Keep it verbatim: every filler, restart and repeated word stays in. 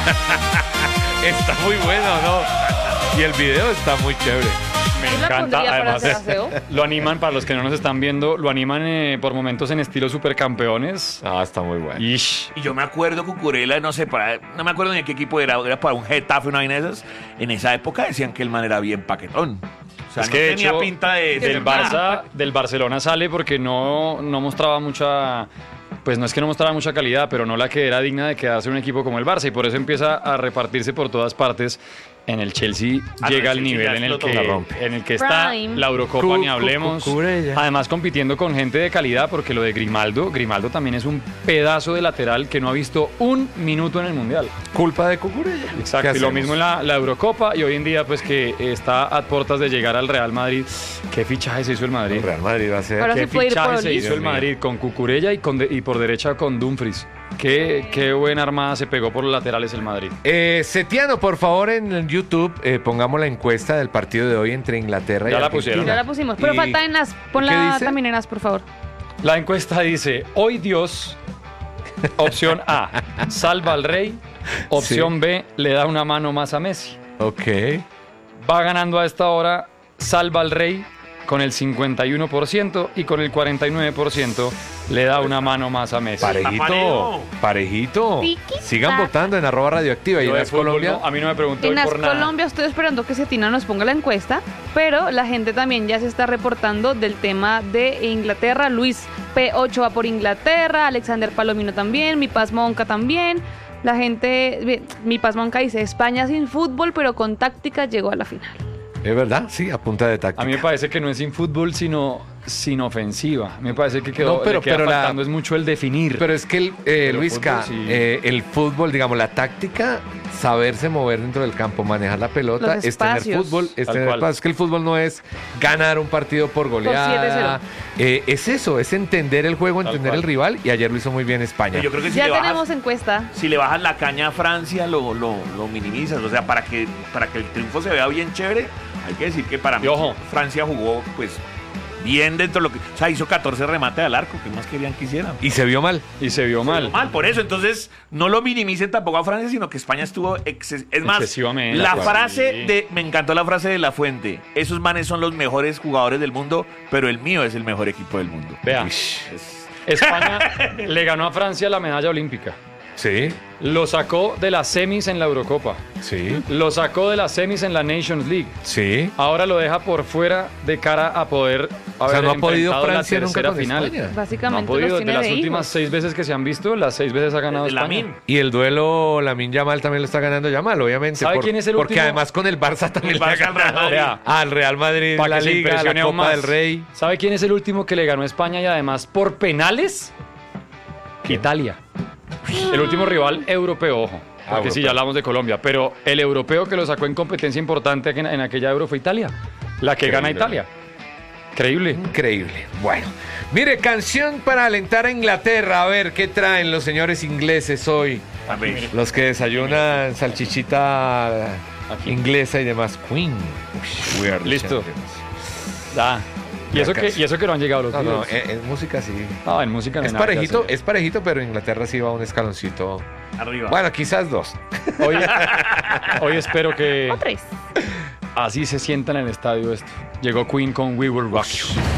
Está muy bueno, ¿no? Y el video está muy chévere. Me ¿Yo la encanta, pondría para además hacer aseo? lo animan, para los que no nos están viendo, lo animan eh, por momentos en estilo supercampeones. Ah, está muy bueno. Ish. Y yo me acuerdo Cucurella, no sé, para, no me acuerdo ni de qué equipo era, era para un Getafe, una vaina de esas. En esa época decían que el man era bien paquetón. O sea, Es no que de tenía hecho, pinta de... del ser Barça, nada. del Barcelona sale porque no, no mostraba mucha, pues no es que no mostraba mucha calidad, pero no la que era digna de quedarse un equipo como el Barça, y por eso empieza a repartirse por todas partes. En el Chelsea Ah, llega no, al el Chelsea nivel ya en el explotó. que La rompe. en el que está Prime. la Eurocopa, Cu- ni cu- hablemos. Cucurella. Además compitiendo con gente de calidad, porque lo de Grimaldo, Grimaldo también es un pedazo de lateral que no ha visto un minuto en el Mundial. Culpa de Cucurella. Exacto, ¿Qué y lo hacemos? mismo en la, la Eurocopa, y hoy en día pues que está a puertas de llegar al Real Madrid. ¿Qué fichaje se hizo el Madrid? El Real Madrid va a ser. Ahora ¿Qué sí puede ir fichaje por se Olís. hizo el Dios mío. Madrid con Cucurella y, con de- y por derecha con Dumfries? Qué, qué buena armada se pegó por los laterales el Madrid. Eh, Setiano, por favor, en el YouTube eh, pongamos la encuesta del partido de hoy entre Inglaterra y Ya la Argentina. pusieron. Ya la pusimos. Pero Y- falta en As. ¿Qué Ponla dice? también en As, por favor. La encuesta dice, hoy Dios, opción A, salva al rey, opción B, le da una mano más a Messi. Ok. Va ganando a esta hora, salva al rey con el cincuenta y uno por ciento y con el cuarenta y nueve por ciento le da una mano más a Messi. Parejito. parejo. Parejito. Tiki Sigan taka. votando en arroba radioactiva y Yo en de As fútbol Colombia. no, a mí no me preguntó En hoy As por nada. Colombia estoy esperando que Cetina nos ponga la encuesta, pero la gente también ya se está reportando del tema de Inglaterra. Luis P ocho va por Inglaterra, Alexander Palomino también, Mi Paz Monca también. La gente, Mi Paz Monca dice, España sin fútbol, pero con táctica llegó a la final. Es verdad, sí, a punta de táctica. A mí me parece que no es sin fútbol, sino sin ofensiva. Me parece que quedó, No, pero- le queda pero la- faltando es mucho el definir. Pero es que, el, eh, Pero Luisca, fútbol, sí. eh, el fútbol, digamos, la táctica, saberse mover dentro del campo, manejar la pelota, Los es tener espacios. fútbol, es Tal tener cual. espacio. Es que el fútbol no es ganar un partido por goleada. Eh, es eso, es entender el juego, Tal entender cual. el rival, y ayer lo hizo muy bien España. Yo creo que si Ya le tenemos bajas, encuesta. si le bajas la caña a Francia, lo, lo, lo minimizas. O sea, para que, para que el triunfo se vea bien chévere, hay que decir que para mí Y ojo. Francia jugó pues bien dentro de lo que... O sea, hizo catorce remates al arco. ¿Qué más querían que hicieran? Y se vio mal. Y se vio mal. Mal, por eso. Entonces, no lo minimicen tampoco a Francia, sino que España estuvo... exces- Es más, Excesivamente. la Claro. frase Sí. de... Me encantó la frase de La Fuente. Esos manes son los mejores jugadores del mundo, pero el mío es el mejor equipo del mundo. Vea, Es- España le ganó a Francia la medalla olímpica. Sí, Lo sacó de las semis en la Eurocopa. sí, Lo sacó de las semis en la Nations League. sí. Ahora lo deja por fuera de cara a poder O sea, haber no ha podido enfrentado Francia la nunca tercera con final. España. No ha Básicamente podido. los De tiene las de últimas hijos. seis veces que se han visto, las seis veces ha ganado de España. Lamine. Y el duelo Lamine Yamal también lo está ganando Yamal, obviamente. ¿Sabe quién es el Porque último? además con el Barça también El le ha Barça al Real ganado. Madrid. Al Real Madrid, Para la que se Liga, la impresione aún Copa más. del Rey. ¿Sabe quién es el último que le ganó a España y además por penales? Italia. El último rival europeo, ojo. Ah, Porque sí, europeo. ya hablamos de Colombia. Pero el europeo que lo sacó en competencia importante en, en aquella Euro fue Italia. La que gana Increíble. Italia. Increíble. Increíble. Bueno, mire, canción para alentar a Inglaterra. A ver, ¿qué traen los señores ingleses hoy? A ver. Los que desayunan salchichita Aquí. inglesa y demás. Queen. Uy, we are the Listo. champions. Ya. Y Ya eso, que, casi. y eso que no han llegado los No, no, Beatles. en, en música sí. Ah, en música no hay Es nada que parejito, hacer. es parejito, pero Inglaterra sí va un escaloncito. Arriba. Bueno, quizás dos. Hoy, hoy espero que O tres. así se sienta en el estadio esto. Llegó Queen con We Will Rock You.